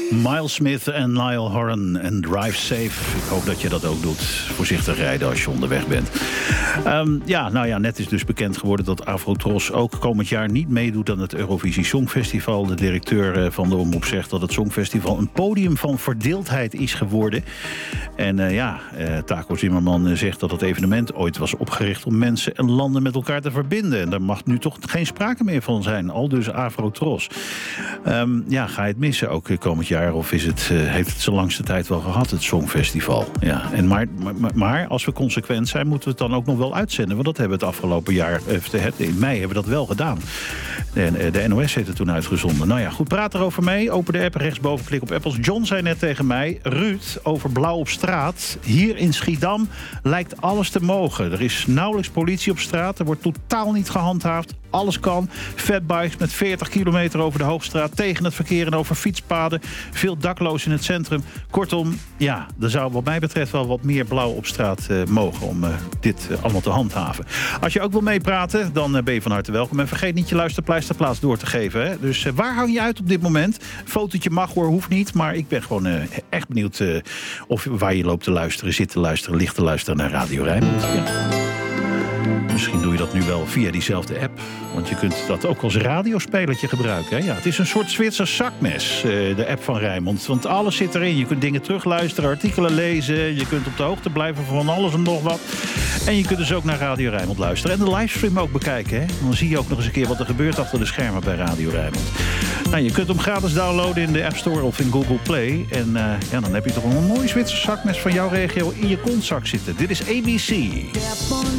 Miles Smith en Niall Horan en Drive Safe. Ik hoop dat je dat ook doet. Voorzichtig rijden als je onderweg bent. Net is dus bekend geworden dat Afrotros ook komend jaar niet meedoet aan het Eurovisie Songfestival. De directeur van de omroep zegt dat het Songfestival een podium van verdeeldheid is geworden. En Taco Zimmerman zegt dat het evenement ooit was opgericht om mensen en landen met elkaar te verbinden. En daar mag nu toch geen sprake meer van zijn. Al dus Afrotros. Ga je het missen ook komend jaar? Of heeft het zijn langste tijd wel gehad, het Songfestival? Ja, maar als we consequent zijn, moeten we het dan ook nog wel uitzenden. Want dat hebben we het afgelopen jaar, in mei, hebben we dat wel gedaan. De NOS heeft het toen uitgezonden. Nou ja, goed, praat erover mee. Open de app, rechtsboven, klik op Apples. John zei net tegen mij, Ruud, over blauw op straat. Hier in Schiedam lijkt alles te mogen. Er is nauwelijks politie op straat. Er wordt totaal niet gehandhaafd. Alles kan. Fatbikes met 40 kilometer over de Hoogstraat. Tegen het verkeer en over fietspaden. Veel daklozen in het centrum. Kortom, ja, er zou wat mij betreft wel wat meer blauw op straat mogen om dit allemaal te handhaven. Als je ook wil meepraten, dan ben je van harte welkom. En vergeet niet je luisterpleisterplaats door te geven. Hè? Dus waar hang je uit op dit moment? Fotootje mag hoor, hoeft niet. Maar ik ben gewoon echt benieuwd waar je loopt te luisteren, zit te luisteren, ligt te luisteren naar Radio Rijnmond. Ja. Misschien doe je dat nu wel via diezelfde app. Want je kunt dat ook als radiospelertje gebruiken. Hè? Ja, het is een soort Zwitsers zakmes, de app van Rijnmond. Want alles zit erin. Je kunt dingen terugluisteren, artikelen lezen. Je kunt op de hoogte blijven van alles en nog wat. En je kunt dus ook naar Radio Rijnmond luisteren. En de livestream ook bekijken. Hè? Dan zie je ook nog eens een keer wat er gebeurt achter de schermen bij Radio Rijnmond. Nou, je kunt hem gratis downloaden in de App Store of in Google Play. En dan heb je toch een mooi Zwitsers zakmes van jouw regio in je kontzak zitten. Dit is ABC.